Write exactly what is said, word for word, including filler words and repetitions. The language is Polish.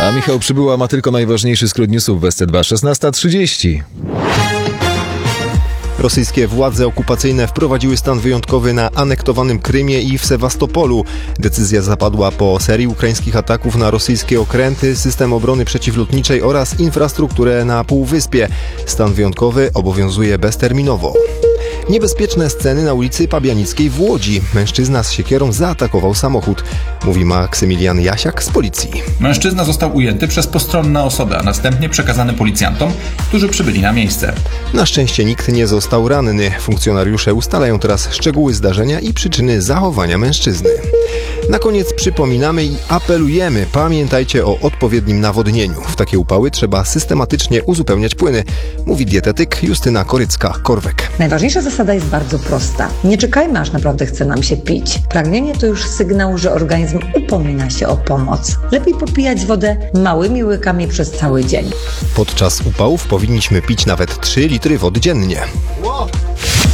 A Michał Przybyła ma tylko najważniejszy skrót newsów w S C dwa, szesnasta trzydzieści. Rosyjskie władze okupacyjne wprowadziły stan wyjątkowy na anektowanym Krymie i w Sewastopolu. Decyzja zapadła po serii ukraińskich ataków na rosyjskie okręty, system obrony przeciwlotniczej oraz infrastrukturę na Półwyspie. Stan wyjątkowy obowiązuje bezterminowo. Niebezpieczne sceny na ulicy Pabianickiej w Łodzi. Mężczyzna z siekierą zaatakował samochód, mówi Maksymilian Jasiak z policji. Mężczyzna został ujęty przez postronne osoby, a następnie przekazany policjantom, którzy przybyli na miejsce. Na szczęście nikt nie został ranny. Funkcjonariusze ustalają teraz szczegóły zdarzenia i przyczyny zachowania mężczyzny. Na koniec przypominamy i apelujemy, pamiętajcie o odpowiednim nawodnieniu. W takie upały trzeba systematycznie uzupełniać płyny, mówi dietetyk Justyna Korycka-Korwek. Najważniejsza zasada jest bardzo prosta. Nie czekajmy, aż naprawdę chce nam się pić. Pragnienie to już sygnał, że organizm upomina się o pomoc. Lepiej popijać wodę małymi łykami przez cały dzień. Podczas upałów powinniśmy pić nawet trzy litry wody dziennie.